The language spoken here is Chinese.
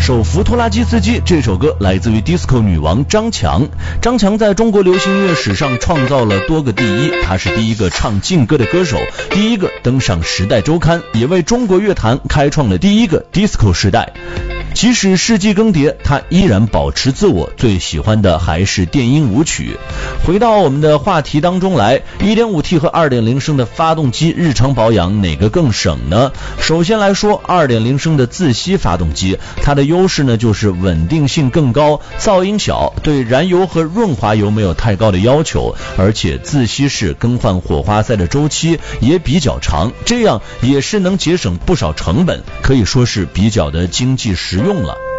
手扶拖拉机司机这首歌来自于 disco 女王张强。张强在中国流行音乐史上创造了多个第一，她是第一个唱劲歌的歌手，第一个登上时代周刊，也为中国乐坛开创了第一个 disco 时代。即使世纪更迭，他依然保持自我，最喜欢的还是电音舞曲。回到我们的话题当中来， 1.5T 和 2.0 升的发动机日常保养哪个更省呢？首先来说 2.0 升的自吸发动机，它的优势呢就是稳定性更高，噪音小，对燃油和润滑油没有太高的要求，而且自吸式更换火花塞的周期也比较长，这样也是能节省不少成本，可以说是比较的经济实用了。